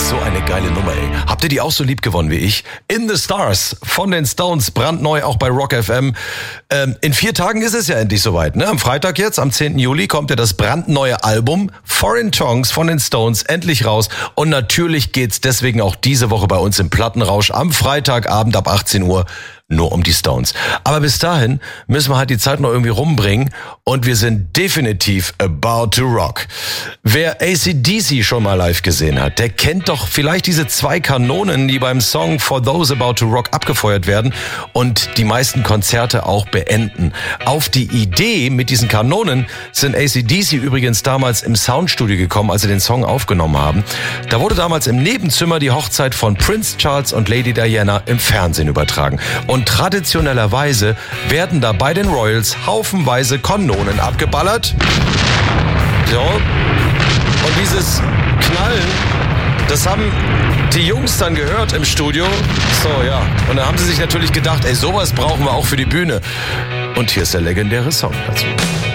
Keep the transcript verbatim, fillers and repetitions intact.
So eine geile Nummer, ey. Habt ihr die auch so lieb gewonnen wie ich? In the Stars von den Stones, brandneu auch bei Rock F M. Ähm, in vier Tagen ist es ja endlich soweit, ne? Am Freitag jetzt, am zehnten Juli, kommt ja das brandneue Album Foreign Tongues von den Stones endlich raus. Und natürlich geht's deswegen auch diese Woche bei uns im Plattenrausch am Freitagabend ab achtzehn Uhr nur um die Stones. Aber bis dahin müssen wir halt die Zeit noch irgendwie rumbringen und wir sind definitiv about to rock. Wer A C D C schon mal live gesehen hat, der kennt doch vielleicht diese zwei Kanonen, die beim Song For Those About to Rock abgefeuert werden und die meisten Konzerte auch beenden. Auf die Idee mit diesen Kanonen sind A C D C übrigens damals im Soundstudio gekommen, als sie den Song aufgenommen haben. Da wurde damals im Nebenzimmer die Hochzeit von Prince Charles und Lady Diana im Fernsehen übertragen. Und Und traditionellerweise werden da bei den Royals haufenweise Kanonen abgeballert. So. Und dieses Knallen, das haben die Jungs dann gehört im Studio. So, ja. Und dann haben sie sich natürlich gedacht, ey, sowas brauchen wir auch für die Bühne. Und hier ist der legendäre Song dazu.